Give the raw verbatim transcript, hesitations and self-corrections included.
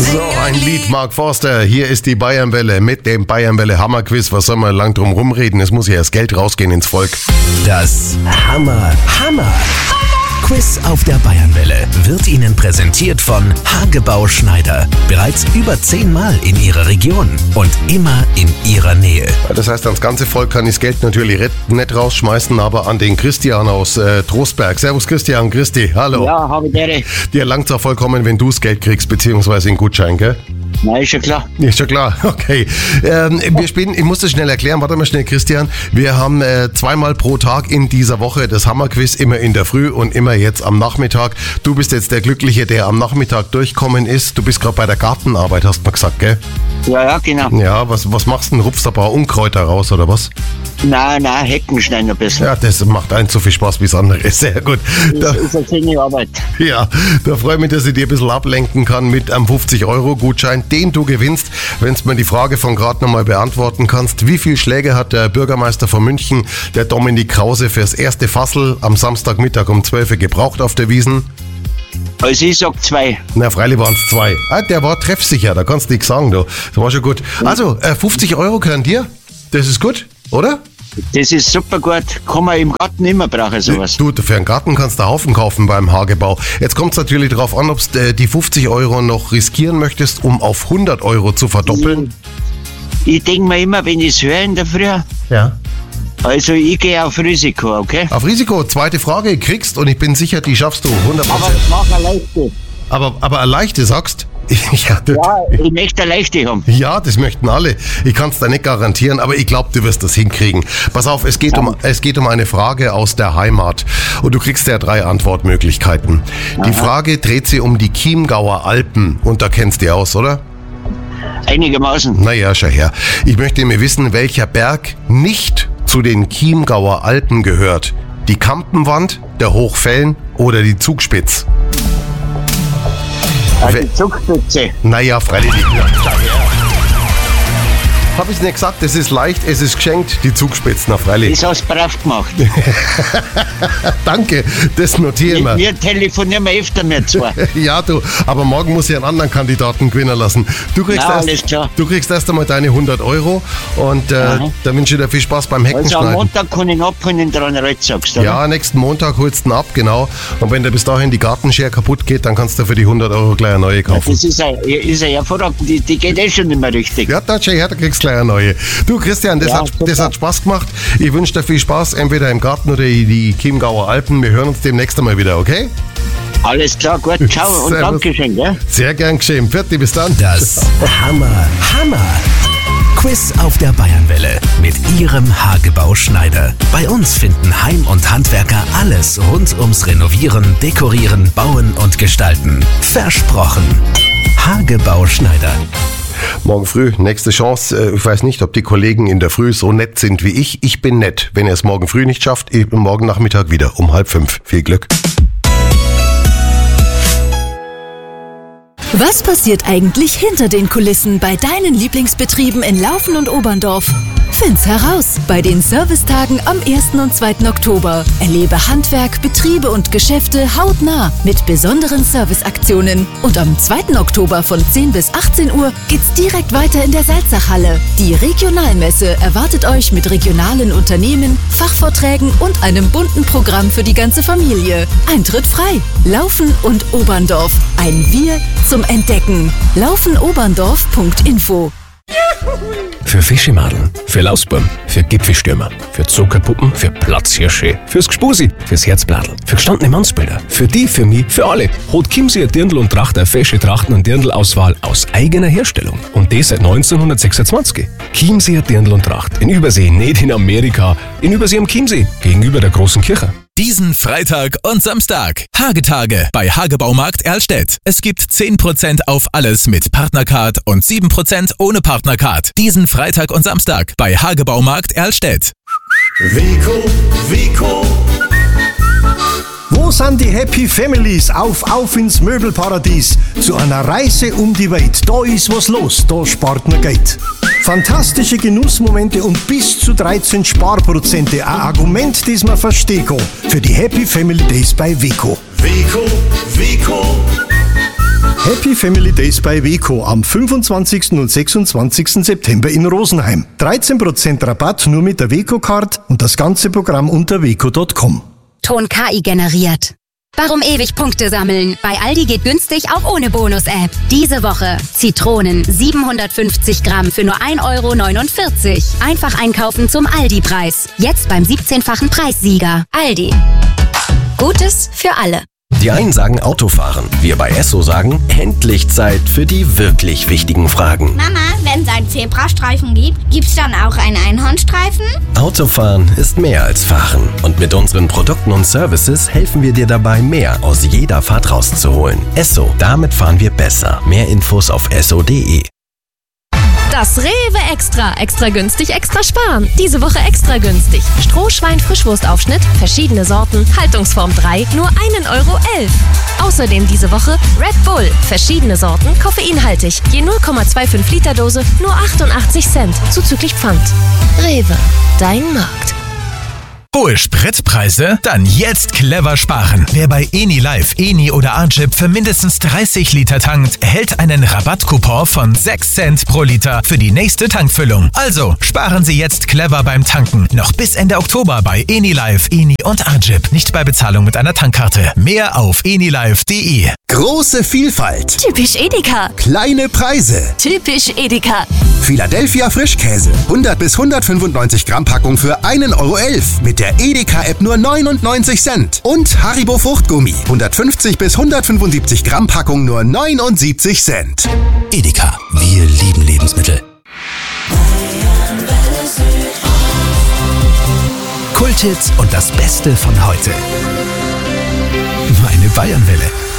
So, ein Lied, Mark Forster. Hier ist die Bayernwelle mit dem Bayernwelle Hammerquiz. Was soll man lang drum rumreden? Es muss ja erst Geld rausgehen ins Volk. Das Hammer Hammer Quiz auf der Bayernwelle wird Ihnen präsentiert von Hagebau Schneider. Bereits über zehnmal in Ihrer Region und immer in Ihrer Nähe. Das heißt, ans ganze Volk kann ich das Geld natürlich nicht rausschmeißen, aber an den Christian aus äh, Trostberg. Servus Christian, Christi, hallo. Ja, habe ich dir. Dir langt's auch vollkommen, wenn du das Geld kriegst, beziehungsweise den Gutschein, gell? Nein, ist schon klar. Ist schon klar, okay. Ähm, wir spielen, ich muss das schnell erklären, warte mal schnell, Christian. Wir haben äh, zweimal pro Tag in dieser Woche das Hammerquiz, immer in der Früh und immer jetzt am Nachmittag. Du bist jetzt der Glückliche, der am Nachmittag durchkommen ist. Du bist gerade bei der Gartenarbeit, hast du mal gesagt, gell? Ja, ja, genau. Ja, was, was machst du denn? Rupfst du ein paar Unkräuter raus, oder was? Nein, nein, Hecken schneiden ein bisschen. Ja, das macht einen so viel Spaß wie das andere. Sehr gut. Da, Das ist eine schöne Arbeit. ja, da freue ich mich, dass ich dir ein bisschen ablenken kann mit einem fünfzig Euro Gutschein, den du gewinnst, wenn du mir die Frage von gerade nochmal beantworten kannst. Wie viele Schläge hat der Bürgermeister von München, der Dominik Krause, fürs erste Fassel am Samstagmittag um zwölf Uhr gebraucht auf der Wiesn? Also ich sag zwei. Na, freilich waren es zwei. Ah, der war treffsicher, da kannst du nichts sagen, du. Das war schon gut. Also, äh, fünfzig Euro gehören dir. Das ist gut, oder? Das ist super gut. Kann man im Garten immer brauchen, sowas. Du, für einen Garten kannst du einen Haufen kaufen beim Hagebau. Jetzt kommt es natürlich darauf an, ob du äh, die fünfzig Euro noch riskieren möchtest, um auf hundert Euro zu verdoppeln. Ich denke mir immer, wenn ich es höre in der Früh, Ja. also ich gehe auf Risiko, okay? Auf Risiko, zweite Frage, kriegst und ich bin sicher, die schaffst du hundert Aber Prozent. mach eine leichte. Aber, aber eine leichte, sagst ja, das, Ja, ich möchte eine leichte haben. ja, das möchten alle. Ich kann es da nicht garantieren, aber ich glaube, du wirst das hinkriegen. Pass auf, es geht, um, es geht um eine Frage aus der Heimat. Und du kriegst ja drei Antwortmöglichkeiten. Die Frage dreht sich um die Chiemgauer Alpen. Und da kennst du dich aus, oder? Einigermaßen. Naja, schau her. Ich möchte mir wissen, welcher Berg nicht zu den Chiemgauer Alpen gehört. Die Kampenwand, der Hochfällen oder die Zugspitz? Also die Zugspitze. Naja, freilich nicht. Hab ich's nicht gesagt, es ist leicht, es ist geschenkt, die Zugspitz, na freilich. Das hast du brav gemacht. Danke, das notieren wir. Wir telefonieren wir öfter mehr zwei. Ja, du, aber morgen muss ich einen anderen Kandidaten gewinnen lassen. Du kriegst, Na, erst, alles klar. du kriegst erst einmal deine hundert Euro und äh, Aha. da wünsche ich dir viel Spaß beim Also am Heckenschneiden. Montag kann ich ihn abholen, dran Reit sagst du, oder? Ja, nächsten Montag holst du ihn ab, genau. Und wenn dir bis dahin die Gartenschere kaputt geht, dann kannst du für die hundert Euro gleich eine neue kaufen. Das ist ein, ist ein hervorragend, die, die geht eh schon nicht mehr richtig. Ja, da schau her, da kriegst du gleich eine neue. Du Christian, das, Ja, hat, super. das hat Spaß gemacht. Ich wünsche dir viel Spaß, entweder im Garten oder in die Chiemgauer Alpen. Wir hören uns demnächst einmal wieder, okay? Alles klar, gut, ciao und Servus. Dankeschön, gell? Sehr gern geschehen. Fertig, bis dann. Das Hammer Hammer Quiz auf der Bayernwelle mit Ihrem Hagebau Schneider. Bei uns finden Heim- und Handwerker alles rund ums Renovieren, Dekorieren, Bauen und Gestalten. Versprochen. Hagebau Schneider. Morgen früh, nächste Chance. Äh, Ich weiß nicht, ob die Kollegen in der Früh so nett sind wie ich. Ich bin nett. Wenn ihr es morgen früh nicht schafft, ich bin morgen Nachmittag wieder um halb fünf. Viel Glück. Was passiert eigentlich hinter den Kulissen bei deinen Lieblingsbetrieben in Laufen und Oberndorf? Find's heraus bei den Servicetagen am ersten und zweiten Oktober. Erlebe Handwerk, Betriebe und Geschäfte hautnah mit besonderen Serviceaktionen. Und am zweiten Oktober von zehn bis achtzehn Uhr geht's direkt weiter in der Salzachhalle. Die Regionalmesse erwartet euch mit regionalen Unternehmen, Fachvorträgen und einem bunten Programm für die ganze Familie. Eintritt frei. Laufen und Oberndorf. Ein Wir zum Entdecken. laufenoberndorf punkt info. Für Fischemadeln, für Lausbuben, für Gipfelstürmer, für Zuckerpuppen, für Platzhirsche, fürs Gspusi, fürs Herzbladel, für gestandene Mannsbilder, für die, für mich, für alle. Hat Chiemsee Dirndl und Tracht eine fesche Trachten- und Dirndl-Auswahl aus eigener Herstellung. Und das seit neunzehnhundertsechsundzwanzig. Chiemsee Dirndl und Tracht. In Übersee, nicht in Amerika. In Übersee am Chiemsee, gegenüber der großen Kirche. Diesen Freitag und Samstag. Hagetage bei Hagebaumarkt Erlstedt. Es gibt zehn Prozent auf alles mit Partnercard und sieben Prozent ohne Partnercard. Diesen Freitag und Samstag bei Hagebaumarkt Erlstedt. Weko, Weko. Wo sind die Happy Families? Auf, auf ins Möbelparadies. Zu einer Reise um die Welt. Da ist was los, da spart man Geld. Fantastische Genussmomente und bis zu dreizehn Sparprozente. Ein Argument, das man verstehen kann. Für die Happy Family Days bei Weko. Weko, Weko. Happy Family Days bei Weco am fünfundzwanzigsten und sechsundzwanzigsten September in Rosenheim. dreizehn Prozent Rabatt nur mit der Weco-Card und das ganze Programm unter weco punkt com. Ton K I generiert. Warum ewig Punkte sammeln? Bei Aldi geht günstig auch ohne Bonus-App. Diese Woche Zitronen siebenhundertfünfzig Gramm für nur ein Euro neunundvierzig. Einfach einkaufen zum Aldi-Preis. Jetzt beim siebzehnfachen Preissieger. Aldi. Gutes für alle. Die einen sagen Autofahren, wir bei Esso sagen, endlich Zeit für die wirklich wichtigen Fragen. Mama, wenn es einen Zebrastreifen gibt, gibt's dann auch einen Einhornstreifen? Autofahren ist mehr als Fahren. Und mit unseren Produkten und Services helfen wir dir dabei, mehr aus jeder Fahrt rauszuholen. Esso, damit fahren wir besser. Mehr Infos auf esso punkt de. Das Rewe Extra. Extra günstig, extra sparen. Diese Woche extra günstig. Strohschwein Frischwurstaufschnitt, verschiedene Sorten, Haltungsform drei, nur einen Euro elf. Außerdem diese Woche Red Bull, verschiedene Sorten, koffeinhaltig. Je null Komma fünfundzwanzig Liter Dose, nur achtundachtzig Cent, zuzüglich Pfand. Rewe, dein Markt. Hohe Spritpreise? Dann jetzt clever sparen. Wer bei Enilive, Eni oder Arjip für mindestens dreißig Liter tankt, erhält einen Rabattcoupon von sechs Cent pro Liter für die nächste Tankfüllung. Also sparen Sie jetzt clever beim Tanken. Noch bis Ende Oktober bei Enilive, Eni und Arjip. Nicht bei Bezahlung mit einer Tankkarte. Mehr auf enilive punkt de. Große Vielfalt. Typisch Edeka. Kleine Preise. Typisch Edeka. Philadelphia Frischkäse. hundert bis hundertfünfundneunzig Gramm Packung für einen Euro elf. Mit der Edeka-App nur neunundneunzig Cent. Und Haribo Fruchtgummi. hundertfünfzig bis hundertfünfundsiebzig Gramm Packung nur neunundsiebzig Cent. Edeka, wir lieben Lebensmittel. Kulthits und das Beste von heute. Meine Bayernwelle.